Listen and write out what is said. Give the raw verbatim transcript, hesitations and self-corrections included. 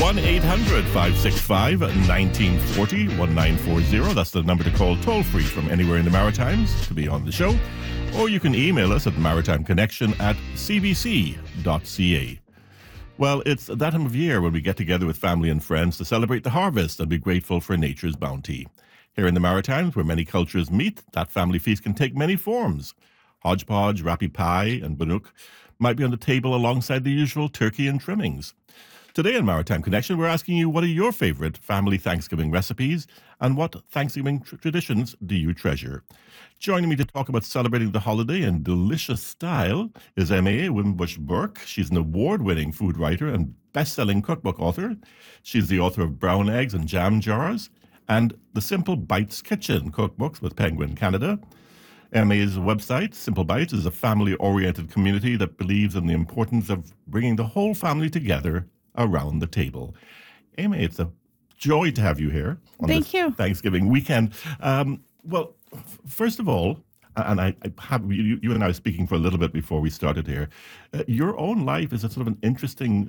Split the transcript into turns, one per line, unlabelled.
one eight hundred five six five one nine four zero, one nine four zero. That's the number to call toll-free from anywhere in the Maritimes to be on the show. Or you can email us at maritimeconnection at c b c dot c a. Well, it's that time of year when we get together with family and friends to celebrate the harvest and be grateful for nature's bounty. Here in the Maritimes, where many cultures meet, that family feast can take many forms. Hodgepodge, rappy pie, and bannock might be on the table alongside the usual turkey and trimmings. Today on Maritime Connection, we're asking you, what are your favorite family Thanksgiving recipes and what Thanksgiving tr- traditions do you treasure? Joining me to talk about celebrating the holiday in delicious style is M A Wimbush Burke. She's an award-winning food writer and best-selling cookbook author. She's the author of Brown Eggs and Jam Jars and the Simple Bites Kitchen cookbooks with Penguin Canada. M A's website, Simple Bites, is a family-oriented community that believes in the importance of bringing the whole family together around the table. M A, it's a joy to have you here on
Thank
this
you.
Thanksgiving weekend. Um, well, f- first of all, and I, I have you, you and I were speaking for a little bit before we started here. Uh, your own life is a sort of an interesting